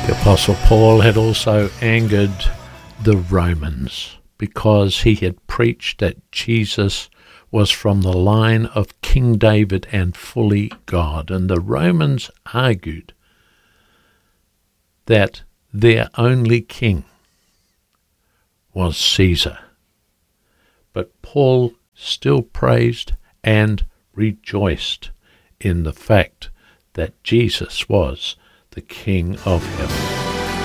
The Apostle Paul had also angered the Romans because he had preached that Jesus was from the line of King David and fully God. And the Romans argued that their only king was Caesar. But Paul still praised and rejoiced in the fact that Jesus was the King of heaven.